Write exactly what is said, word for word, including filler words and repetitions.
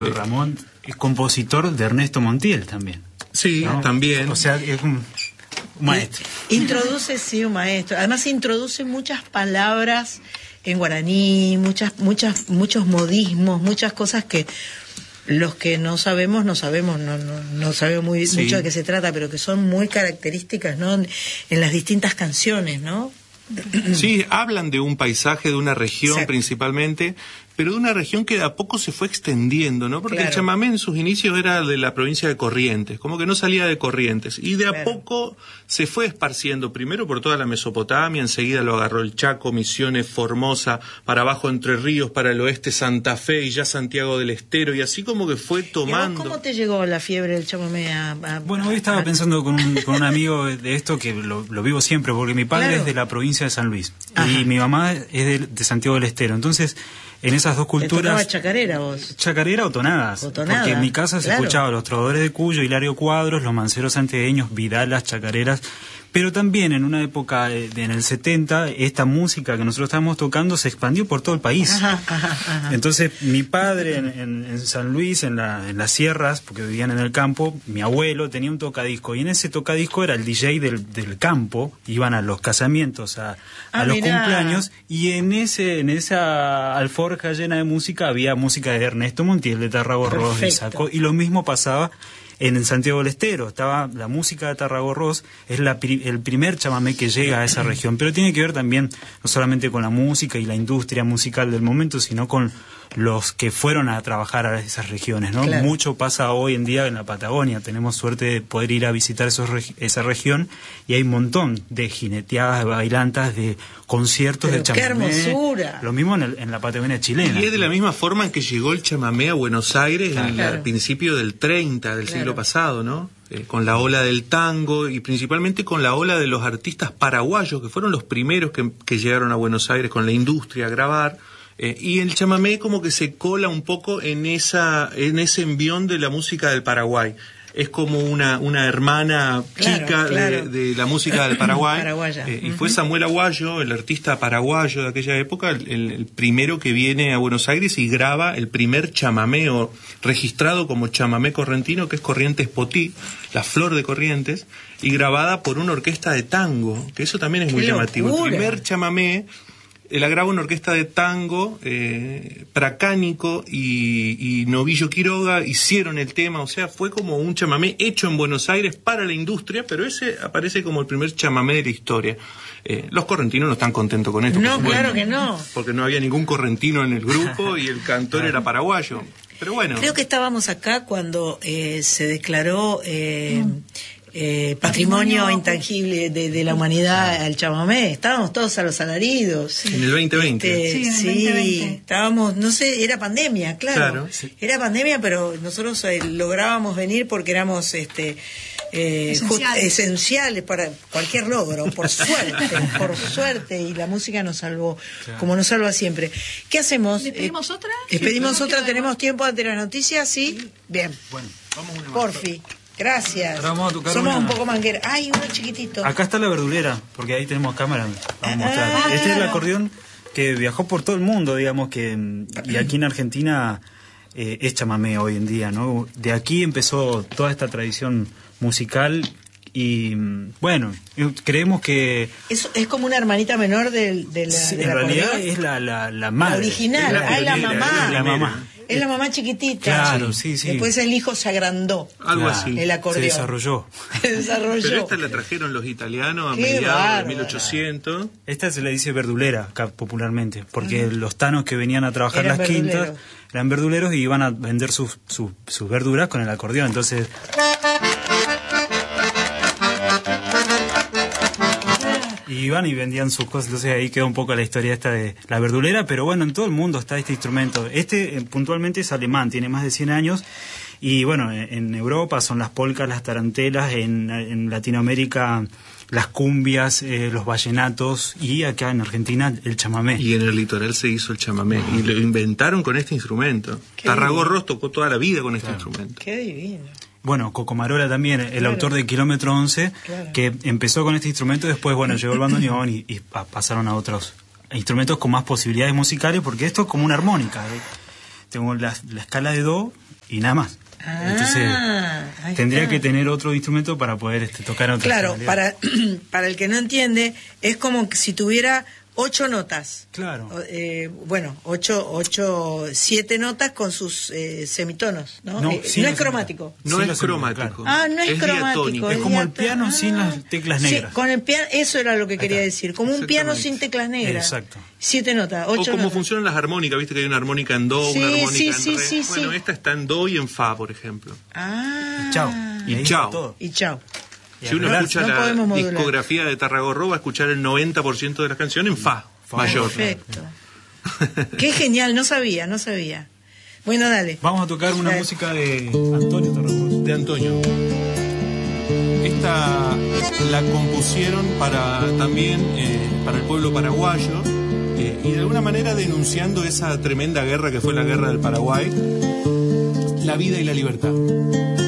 Ramón es compositor de Ernesto Montiel también. Sí, ¿no? También. O sea, es un maestro. Introduce, sí, un maestro. Además introduce muchas palabras en guaraní, muchas, muchas, muchos modismos, muchas cosas que los que no sabemos, no sabemos, no, no, no sabemos muy, sí. mucho de qué se trata, pero que son muy características, ¿no? En, en las distintas canciones, ¿no? Sí, hablan de un paisaje, de una región Exacto. principalmente, pero de una región que de a poco se fue extendiendo, ¿no? Porque claro. el chamamé en sus inicios era de la provincia de Corrientes, como que no salía de Corrientes, y de a claro. poco se fue esparciendo, primero por toda la Mesopotamia, enseguida lo agarró el Chaco, Misiones, Formosa, para abajo Entre Ríos, para el oeste Santa Fe, y ya Santiago del Estero, y así como que fue tomando. ¿Y vos cómo te llegó la fiebre del chamamé a, a, Bueno, hoy estaba a... pensando con un, con un amigo de esto, que lo, lo vivo siempre, porque mi padre claro. es de la provincia de San Luis, Ajá. y mi mamá es de, de Santiago del Estero, entonces en esas dos culturas... ¿Te tocaba chacarera vos? Chacarera o tonadas. O tonada, porque en mi casa se claro. escuchaba los trovadores de Cuyo, Hilario Cuadros, los manceros santiagueños, vidalas, chacareras. Pero también en una época, de, en el setenta, esta música que nosotros estábamos tocando se expandió por todo el país. Ajá, ajá, ajá. Entonces, mi padre en, en, en San Luis, en, la, en las sierras, porque vivían en el campo, mi abuelo tenía un tocadisco. Y en ese tocadisco era el D J del, del campo. Iban a los casamientos, a, ah, a los mirá. cumpleaños. Y en ese en esa alforja llena de música había música de Ernesto Montiel, de Tarragorros, de Saco. Y lo mismo pasaba en Santiago del Estero. Estaba la música de Tarragorros, es la, el primer chamamé que llega a esa región, pero tiene que ver también no solamente con la música y la industria musical del momento, sino con los que fueron a trabajar a esas regiones, ¿no? Claro. Mucho pasa hoy en día en la Patagonia, tenemos suerte de poder ir a visitar esos, esa región, y hay un montón de jineteadas, de bailantas, de conciertos pero de chamamé. ¡Qué hermosura! Lo mismo en, el, en la Patagonia chilena. Y es de la misma forma en que llegó el chamamé a Buenos Aires claro. en el, al principio del treinta, del claro. siglo pasado, ¿no? Eh, con la ola del tango y principalmente con la ola de los artistas paraguayos, que fueron los primeros que, que llegaron a Buenos Aires con la industria a grabar. Eh, y el chamamé como que se cola un poco en esa en ese envión de la música del Paraguay. Es como una una hermana claro, chica claro. De, de la música del Paraguay. Eh, y uh-huh. fue Samuel Aguayo, el artista paraguayo de aquella época, el, el primero que viene a Buenos Aires y graba el primer chamamé o registrado como chamamé correntino, que es Corrientes Potí, la flor de Corrientes, y grabada por una orquesta de tango, que eso también es muy llamativo. El primer chamamé la graba una orquesta de tango, eh, Pracánico y, y Novillo Quiroga hicieron el tema, o sea, fue como un chamamé hecho en Buenos Aires para la industria, pero ese aparece como el primer chamamé de la historia. Eh, los correntinos no están contentos con esto. No, claro que no. Porque no había ningún correntino en el grupo y el cantor era paraguayo. Pero bueno. Creo que estábamos acá cuando eh, se declaró... Eh, mm. Eh, patrimonio intangible de, de la humanidad claro. al chamamé. Estábamos todos a los alaridos. Sí. En el veinte veinte. Este, sí, en el sí, veinte veinte. Estábamos, no sé, era pandemia, claro. claro sí. Era pandemia, pero nosotros eh, lográbamos venir porque éramos este eh, esenciales. esenciales para cualquier logro, por suerte, por suerte, y la música nos salvó, claro. como nos salva siempre. ¿Qué hacemos? ¿Le pedimos eh, otra? ¿Le pedimos sí, otra? ¿Tenemos tiempo ante las noticias? Sí. sí. Bien. Bueno, vamos una Porfi. Gracias. Vamos a tocar Somos una... un poco manguera. Ay, uno chiquitito. Acá está la verdulera, porque ahí tenemos cámara. Vamos a mostrar. Ah, este es el acordeón que viajó por todo el mundo, digamos, que y aquí en Argentina eh, es chamamé hoy en día, ¿no? De aquí empezó toda esta tradición musical y, bueno, creemos que... Es, es como una hermanita menor del, de la, sí, de en la realidad acordeón. Es la, la, la madre. La original, la, ah, es la la, mamá. La, la mamá. Es la mamá chiquitita. Claro, sí, sí. Después el hijo se agrandó. Algo claro, así. El acordeón. Se desarrolló. Se desarrolló. Pero esta la trajeron los italianos a Qué mediados bárbara. de mil ochocientos. Esta se le dice verdulera acá popularmente, porque uh-huh. los tanos que venían a trabajar eran las verduleros. quintas eran verduleros y iban a vender sus, sus, sus verduras con el acordeón. Entonces... Y iban y vendían sus cosas, entonces ahí queda un poco la historia esta de la verdulera, pero bueno, en todo el mundo está este instrumento. Este eh, puntualmente es alemán, tiene más de cien años, y bueno, en, en Europa son las polcas, las tarantelas, en, en Latinoamérica las cumbias, eh, los vallenatos, y acá en Argentina el chamamé. Y en el litoral se hizo el chamamé, uh-huh. y lo inventaron con este instrumento. Tarragorros tocó toda la vida con este claro. instrumento. Qué divino. Bueno, Cocomarola también, el claro. autor de Kilómetro once, claro. que empezó con este instrumento, después, bueno, llegó el bandoneón y, y pasaron a otros instrumentos con más posibilidades musicales, porque esto es como una armónica. ¿eh? Tengo la, la escala de do, y nada más. Ah, entonces tendría está. que tener otro instrumento para poder este, tocar otra Claro, tonalidad. para, para el que no entiende, es como que si tuviera ocho notas. Claro. Eh, bueno, ocho, ocho, siete notas con sus eh, semitonos, ¿no? No, Eh, sí, no los es cromático. No Sí, es los cromático. claro. Ah, no es, Es cromático. diatónico. Es como el diato- piano ah. sin las teclas negras. Sí, con el piano, eso era lo que quería está. decir. Como un piano sin Exactamente. teclas negras. Exacto. Siete notas, O ocho cómo notas. funcionan las armónicas, viste que hay una armónica en do, Sí, una armónica sí, en sí, re. sí, bueno, sí. esta está en do y en fa, por ejemplo. Ah. Y chao. Y ahí chao. está todo. Y chao. Y Si uno arreglar. escucha No la podemos modular. discografía de Tarragorro, va a escuchar el noventa por ciento de las canciones en fa, Fa mayor. Perfecto. Qué genial, no sabía, no sabía. Bueno, dale. Vamos a tocar una Dale. música de Antonio Tarragorros. De Antonio. Esta la compusieron para también eh, para el pueblo paraguayo eh, y de alguna manera denunciando esa tremenda guerra que fue la guerra del Paraguay, la vida y la libertad.